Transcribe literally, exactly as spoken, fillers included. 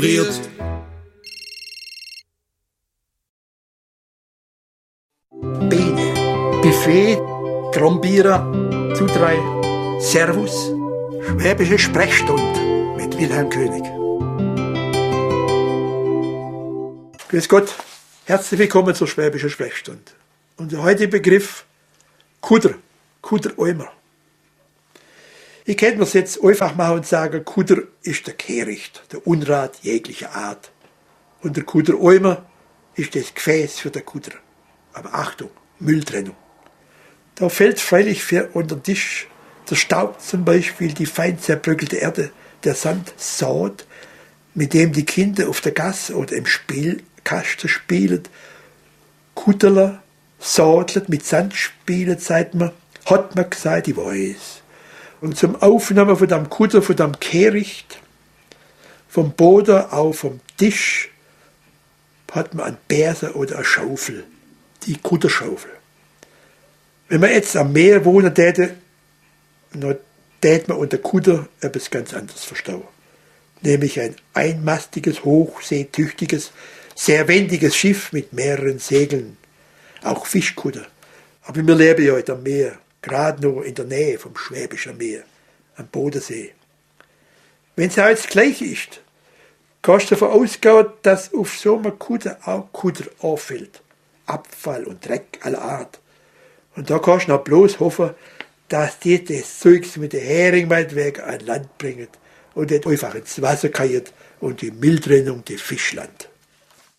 Rührt. Bene, Buffet, Grombierer, zu drei, Servus, Schwäbische Sprechstunde mit Wilhelm König. Grüß Gott, herzlich willkommen zur Schwäbischen Sprechstunde. Unser heutiger Begriff Kuder, Kuder-Eimer. Ich könnte mir es jetzt einfach machen und sagen, Kuder ist der Kehricht, der Unrat jeglicher Art. Und der Kuder-Eimer ist das Gefäß für den Kuder. Aber Achtung, Mülltrennung. Da fällt freilich für unter den Tisch der Staub zum Beispiel, die fein zerbröckelte Erde, der Sand, Saat, mit dem die Kinder auf der Gasse oder im Spielkasten spielen, Kuderler, Sadlet mit Sand spielen, sagt man, hat man gesagt, ich weiß. Und zum Aufnehmen von dem Kuder, von dem Kehricht, vom Boden, auch vom Tisch, hat man einen Bärsen oder eine Schaufel, die Kuderschaufel. Wenn man jetzt am Meer wohnen täte, dann täte man unter Kuder etwas ganz anderes verstehen. Nämlich ein einmastiges, hochseetüchtiges, sehr wendiges Schiff mit mehreren Segeln. Auch Fischkuder. Aber wir leben ja heute am Meer, gerade noch in der Nähe vom Schwäbischen Meer, am Bodensee. Wenn es jetzt gleich ist, kannst du davon ausgehen, dass auf so einem Kuder auch Kuder anfällt. Abfall und Dreck aller Art. Und da kannst du noch bloß hoffen, dass die das Zeugs mit der Hering meinetwegen an Land bringen und nicht einfach ins Wasser fallen und die Mülltrennung die Fischland.